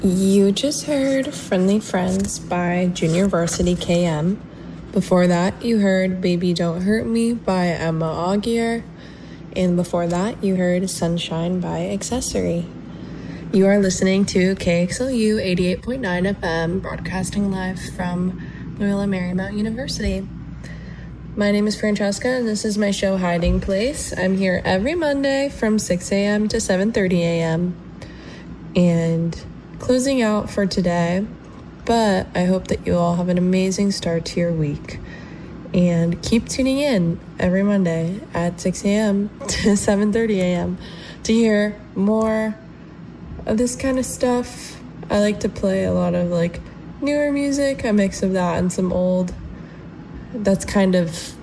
You just heard Friendly Friends by Junior Varsity KM. Before that, you heard Baby Don't Hurt Me by Emma Augier. And before that, you heard Sunshine by Accessory. You are listening to KXLU 88.9 FM, broadcasting live from Loyola Marymount University. My name is Francesca, and this is my show Hiding Place. I'm here every Monday from 6 a.m. to 7:30 a.m. And closing out for today, but I hope that you all have an amazing start to your week. And keep tuning in every Monday at 6 a.m. to 7:30 a.m. to hear more of this kind of stuff. I like to play a lot of newer music, a mix of that and some old. That's kind of